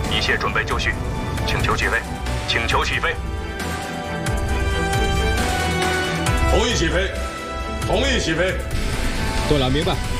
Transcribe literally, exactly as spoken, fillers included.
一切准备就绪，请求起飞，请求起飞。 同意起飞，同意起飞。 队长明白。